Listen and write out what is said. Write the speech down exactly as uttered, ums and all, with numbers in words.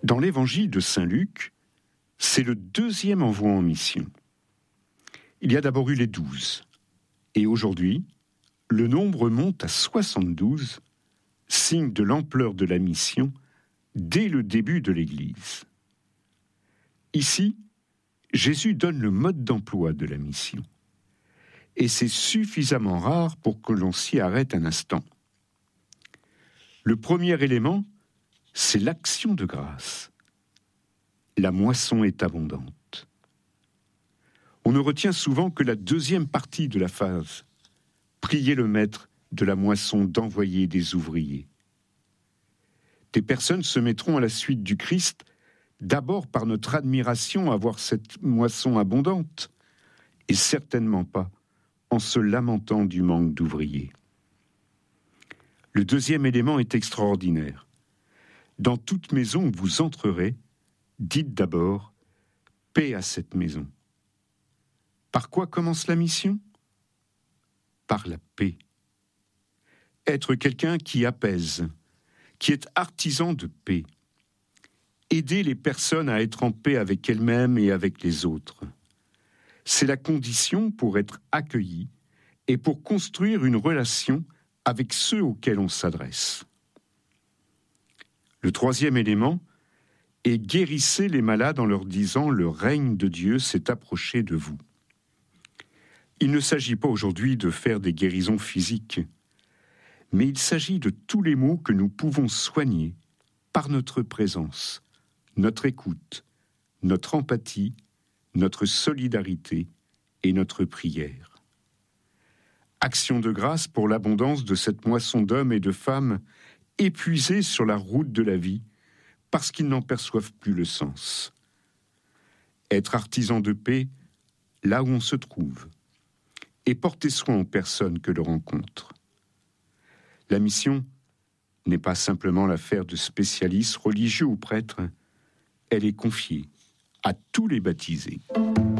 Dans l'évangile de saint Luc, c'est le deuxième envoi en mission. Il y a d'abord eu les douze, et aujourd'hui, le nombre monte à soixante-douze, signe de l'ampleur de la mission dès le début de l'Église. Ici, Jésus donne le mode d'emploi de la mission, et c'est suffisamment rare pour que l'on s'y arrête un instant. Le premier élément, c'est l'action de grâce. La moisson est abondante. On ne retient souvent que la deuxième partie de la phrase. Priez le maître de la moisson d'envoyer des ouvriers. Des personnes se mettront à la suite du Christ, d'abord par notre admiration à voir cette moisson abondante, et certainement pas en se lamentant du manque d'ouvriers. Le deuxième élément est extraordinaire. Dans toute maison où vous entrerez, dites d'abord « Paix à cette maison ». Par quoi commence la mission ? Par la paix. Être quelqu'un qui apaise, qui est artisan de paix. Aider les personnes à être en paix avec elles-mêmes et avec les autres. C'est la condition pour être accueilli et pour construire une relation avec ceux auxquels on s'adresse. Le troisième élément est guérissez les malades en leur disant « Le règne de Dieu s'est approché de vous ». Il ne s'agit pas aujourd'hui de faire des guérisons physiques, mais il s'agit de tous les maux que nous pouvons soigner par notre présence, notre écoute, notre empathie, notre solidarité et notre prière. Action de grâce pour l'abondance de cette moisson d'hommes et de femmes épuisés sur la route de la vie parce qu'ils n'en perçoivent plus le sens. Être artisan de paix là où on se trouve et porter soin aux personnes que l'on rencontre. La mission n'est pas simplement l'affaire de spécialistes religieux ou prêtres, elle est confiée à tous les baptisés.